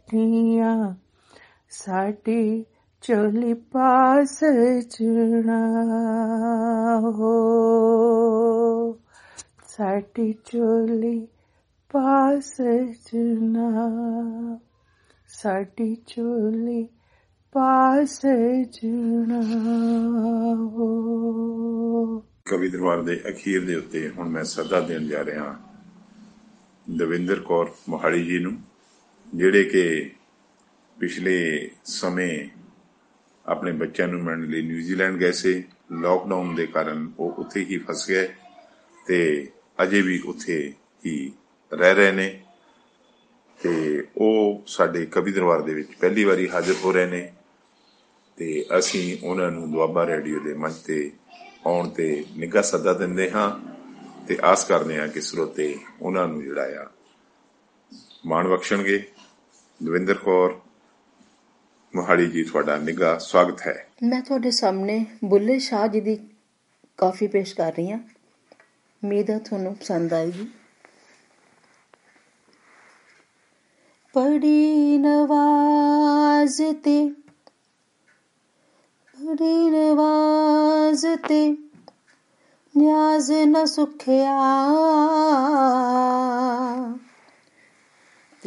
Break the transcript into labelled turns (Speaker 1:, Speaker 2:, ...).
Speaker 1: चिट्ठियां साडी चोली पास सजना हो, साडी चोली पास सजना, साडी चोली पास सजना हो।
Speaker 2: ਕਵੀ ਦਰਬਾਰ ਦੇ ਅਖੀਰ ਦੇ ਉੱਤੇ ਹੁਣ ਮੈਂ ਸੱਦਾ ਦੇਣ ਜਾ ਰਿਹਾ ਦਵਿੰਦਰ ਕੌਰ ਮੋਹਾਲੀ ਜੀ ਨੂੰ, ਜਿਹੜੇ ਕਿ ਪਿਛਲੇ ਸਮੇਂ ਆਪਣੇ ਬੱਚਿਆਂ ਨੂੰ ਮਿਲਣ ਲਈ ਨਿਊਜ਼ੀਲੈਂਡ ਗਏ ਸੀ। ਲਾਕਡਾਊਨ ਦੇ ਕਾਰਨ ਉਹ ਉੱਥੇ ਹੀ ਫਸ ਗਏ ਤੇ ਅਜੇ ਵੀ ਉੱਥੇ ਹੀ ਰਹਿ ਰਹੇ ਨੇ ਤੇ ਉਹ ਸਾਡੇ ਕਵੀ ਦਰਬਾਰ ਦੇ ਵਿੱਚ ਪਹਿਲੀ ਵਾਰੀ ਹਾਜ਼ਰ ਹੋ ਰਹੇ ਨੇ ਤੇ ਅਸੀਂ ਉਹਨਾਂ ਨੂੰ ਦੁਆਬਾ ਰੇਡੀਓ ਦੇ ਮੰਚ ਤੇ ਆਉਣ ਤੇ ਨਿੱਘਾ ਸੱਦਾ ਦਿੰਦੇ ਹਾਂ ਤੇ ਆਸ ਕਰਦੇ ਹਾਂ ਕਿ ਸਰੋਤੇ ਉਹਨਾਂ ਨੂੰ ਜਿਹੜਾ ਆ ਮਾਣ ਬਖਸ਼ਣਗੇ। ਦਵਿੰਦਰ ਕੌਰ ਮੋਹਾਲੀ ਜੀ, ਤੁਹਾਡਾ ਨਿੱਘਾ ਸਵਾਗਤ ਹੈ।
Speaker 3: ਮੈਂ ਤੁਹਾਡੇ ਸਾਹਮਣੇ ਬੁੱਲੇ ਸ਼ਾਹ ਜੀ ਦੀ ਕਾਫੀ ਪੇਸ਼ ਕਰ ਰਹੀ ਹਾਂ, ਉਮੀਦ ਹੈ ਤੁਹਾਨੂੰ ਪਸੰਦ ਆਏਗੀ। ਬੜੀ ਨਵਾਜ਼ ਤੇ ਨਿਆਜ਼ ਨਾ ਸੁਖਿਆ,